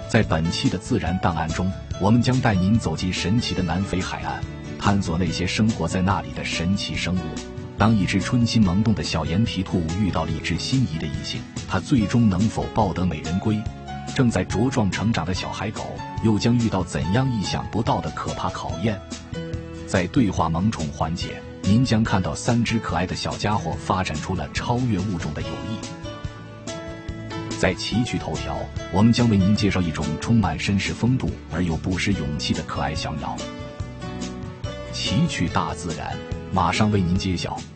在本期的自然档案中，我们将带您走进神奇的南非海岸，探索那些生活在那里的神奇生物。当一只春心萌动的小眼皮兔遇到了一只心仪的异性，它最终能否抱得美人归？正在茁壮成长的小海狗又将遇到怎样意想不到的可怕考验？在对话萌宠环节，您将看到3只可爱的小家伙发展出了超越物种的友谊。在奇趣头条，我们将为您介绍一种充满绅士风度而又不失勇气的可爱小鸟。奇趣大自然马上为您揭晓。